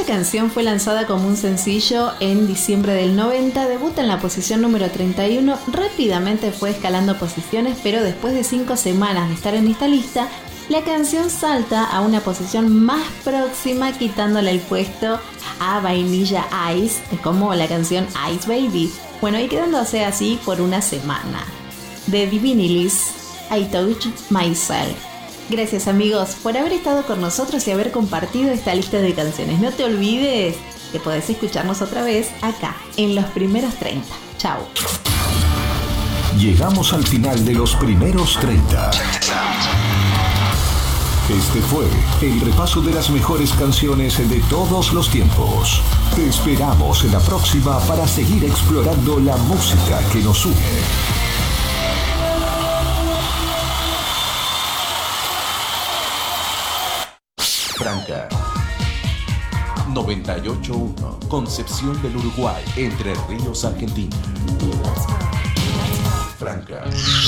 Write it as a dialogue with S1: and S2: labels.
S1: Esta canción fue lanzada como un sencillo en diciembre del 90, debuta en la posición número 31, rápidamente fue escalando posiciones, pero después de 5 semanas de estar en esta lista, la canción salta a una posición más próxima, quitándole el puesto a Vanilla Ice, como la canción Ice Baby. Bueno, y quedándose así por una semana. The Divinilis, I Touch Myself. Gracias amigos por haber estado con nosotros y haber compartido esta lista de canciones. No te olvides que podés escucharnos otra vez acá, en los primeros 30. Chao.
S2: Llegamos al final de los primeros 30. Este fue el repaso de las mejores canciones de todos los tiempos. Te esperamos en la próxima para seguir explorando la música que nos une.
S3: Franca 98.1, Concepción del Uruguay, Entre Ríos, Argentina. Franca.